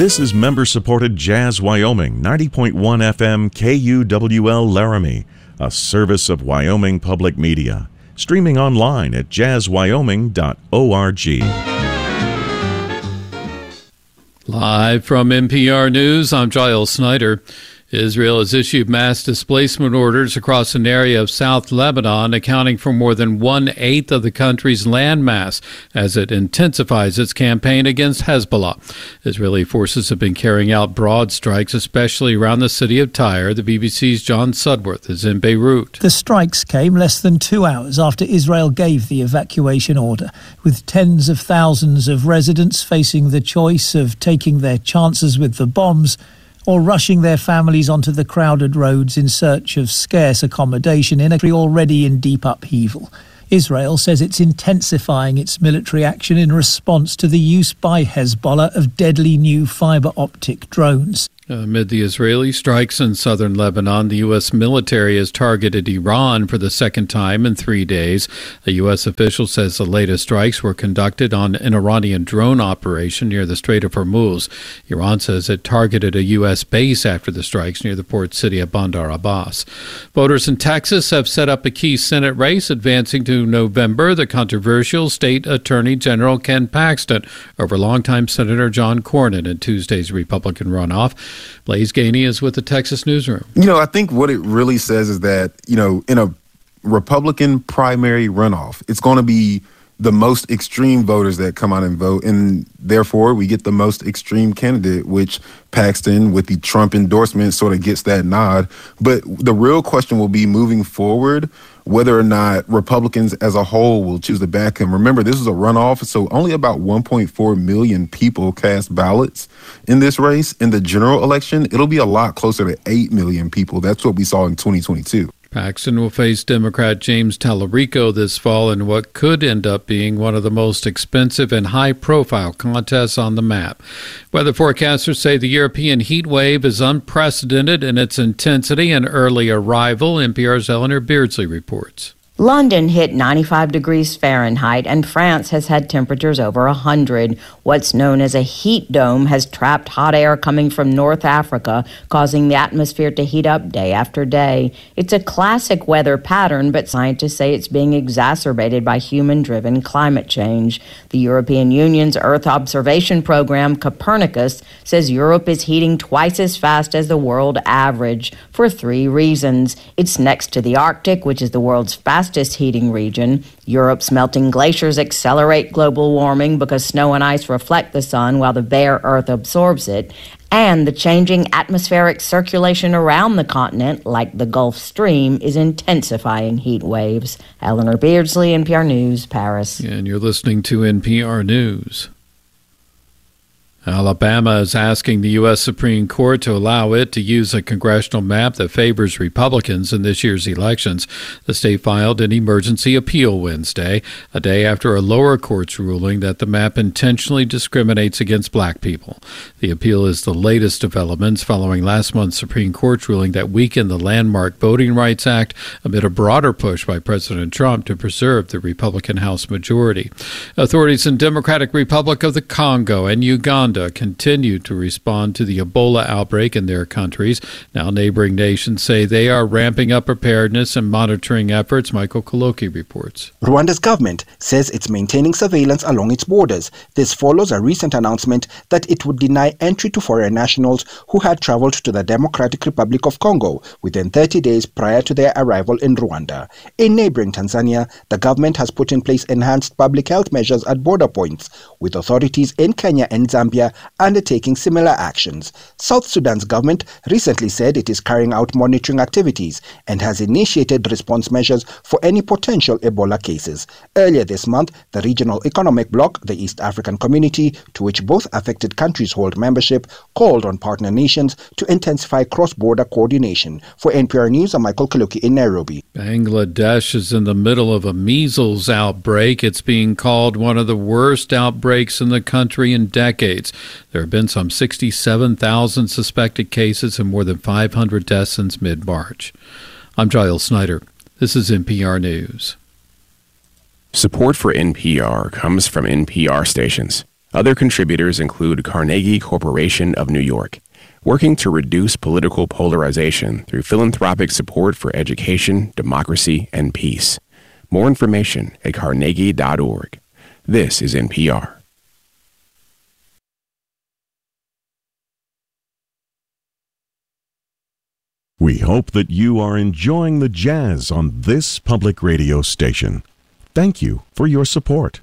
This is member-supported Jazz Wyoming, 90.1 FM KUWL Laramie, a service of Wyoming Public Media. Streaming online at jazzwyoming.org. Live from NPR News, I'm Giles Snyder. Israel has issued mass displacement orders across an area of South Lebanon, accounting for more than 1/8 of the country's landmass as it intensifies its campaign against Hezbollah. Israeli forces have been carrying out broad strikes, especially around the city of Tyre. The BBC's John Sudworth is in Beirut. The strikes came less than 2 hours after Israel gave the evacuation order, with tens of thousands of residents facing the choice of taking their chances with the bombs or rushing their families onto the crowded roads in search of scarce accommodation in a country already in deep upheaval. Israel says it's intensifying its military action in response to the use by Hezbollah of deadly new fiber-optic drones. Amid the Israeli strikes in southern Lebanon, the U.S. military has targeted Iran for the second time in 3 days. A U.S. official says the latest strikes were conducted on an Iranian drone operation near the Strait of Hormuz. Iran says it targeted a U.S. base after the strikes near the port city of Bandar Abbas. Voters in Texas have set up a key Senate race advancing to November. The controversial state attorney general Ken Paxton over longtime Senator John Cornyn in Tuesday's Republican runoff. Blaze Gainey is with the Texas Newsroom. I think what it really says is that, in a Republican primary runoff, it's going to be the most extreme voters that come out and vote. And therefore, we get the most extreme candidate, which Paxton, with the Trump endorsement, sort of gets that nod. But the real question will be moving forward, whether or not Republicans as a whole will choose to back him. Remember, this is a runoff, so only about 1.4 million people cast ballots in this race. In the general election, it'll be a lot closer to 8 million people. That's what we saw in 2022. Paxton will face Democrat James Tallarico this fall in what could end up being one of the most expensive and high-profile contests on the map. Weather forecasters say the European heat wave is unprecedented in its intensity and early arrival. NPR's Eleanor Beardsley reports. London hit 95 degrees Fahrenheit, and France has had temperatures over 100. What's known as a heat dome has trapped hot air coming from North Africa, causing the atmosphere to heat up day after day. It's a classic weather pattern, but scientists say it's being exacerbated by human-driven climate change. The European Union's Earth observation program, Copernicus, says Europe is heating twice as fast as the world average for 3 reasons. It's next to the Arctic, which is the world's fastest heating region. Europe's melting glaciers accelerate global warming because snow and ice reflect the sun while the bare earth absorbs it. And the changing atmospheric circulation around the continent, like the Gulf Stream, is intensifying heat waves. Eleanor Beardsley, NPR News, Paris. And you're listening to NPR News. Alabama is asking the U.S. Supreme Court to allow it to use a congressional map that favors Republicans in this year's elections. The state filed an emergency appeal Wednesday, a day after a lower court's ruling that the map intentionally discriminates against black people. The appeal is the latest developments following last month's Supreme Court's ruling that weakened the landmark Voting Rights Act amid a broader push by President Trump to preserve the Republican House majority. Authorities in Democratic Republic of the Congo and Uganda continue to respond to the Ebola outbreak in their countries. Now neighboring nations say they are ramping up preparedness and monitoring efforts. Michael Koloki reports. Rwanda's government says it's maintaining surveillance along its borders. This follows a recent announcement that it would deny entry to foreign nationals who had traveled to the Democratic Republic of Congo within 30 days prior to their arrival in Rwanda. In neighboring Tanzania, the government has put in place enhanced public health measures at border points, with authorities in Kenya and Zambia undertaking similar actions. South Sudan's government recently said it is carrying out monitoring activities and has initiated response measures for any potential Ebola cases. Earlier this month, the regional economic bloc, the East African Community, to which both affected countries hold membership, called on partner nations to intensify cross-border coordination. For NPR News, I'm Michael Kaluki in Nairobi. Bangladesh is in the middle of a measles outbreak. It's being called one of the worst outbreaks in the country in decades. There have been some 67,000 suspected cases and more than 500 deaths since mid-March. I'm Giles Snyder. This is NPR News. Support for NPR comes from NPR stations. Other contributors include Carnegie Corporation of New York, working to reduce political polarization through philanthropic support for education, democracy, and peace. More information at carnegie.org. This is NPR. We hope that you are enjoying the jazz on this public radio station. Thank you for your support.